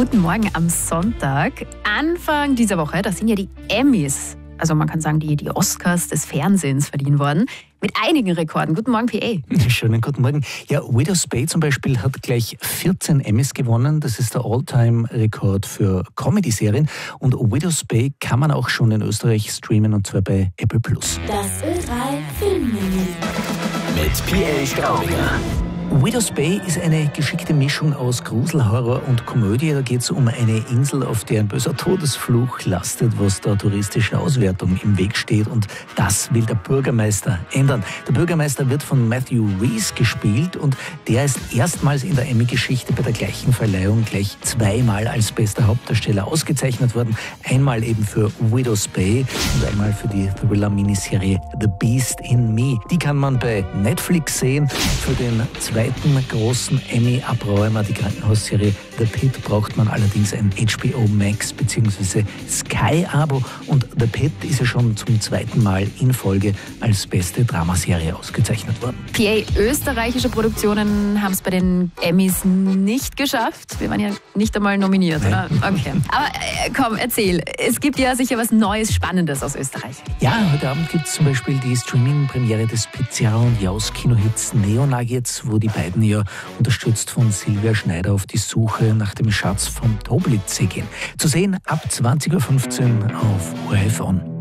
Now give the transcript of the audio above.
Guten Morgen am Sonntag. Anfang dieser Woche, da sind ja die Emmys, also man kann sagen die Oscars des Fernsehens verliehen worden, mit einigen Rekorden. Guten Morgen, PA. Schönen guten Morgen. Ja, Widow's Bay zum Beispiel hat gleich 14 Emmys gewonnen. Das ist der All-Time-Rekord für Comedy-Serien. Und Widow's Bay kann man auch schon in Österreich streamen, und zwar bei Apple+. Das Ö3 Filmmenü mit PA Straubinger. Widow's Bay ist eine geschickte Mischung aus Grusel, Horror und Komödie. Da geht es um eine Insel, auf der ein böser Todesfluch lastet, was der touristischen Auswertung im Weg steht. Und das will der Bürgermeister ändern. Der Bürgermeister wird von Matthew Rhys gespielt und der ist erstmals in der Emmy-Geschichte bei der gleichen Verleihung gleich zweimal als bester Hauptdarsteller ausgezeichnet worden. Einmal eben für Widow's Bay und einmal für die Thriller-Miniserie The Beast in Me. Die kann man bei Netflix sehen. Für den zweiten großen Emmy-Abräumer, die Krankenhausserie The Pitt, braucht man allerdings ein HBO Max bzw. Sky-Abo. Und The Pitt ist ja schon zum zweiten Mal in Folge als beste Dramaserie ausgezeichnet worden. PA, österreichische Produktionen haben es bei den Emmys nicht geschafft. Wir waren ja nicht einmal nominiert, oder? Okay. Aber komm, erzähl. Es gibt ja sicher was Neues, Spannendes aus Österreich. Ja, heute Abend gibt es zum Beispiel die Streaming-Premiere des Pizarro und Jaus Kinohits Neonuggets, wo die beiden ja unterstützt von Silvia Schneider auf die Suche nach dem Schatz vom Toblitzsee gehen. Zu sehen ab 20.15 Uhr auf ORF On.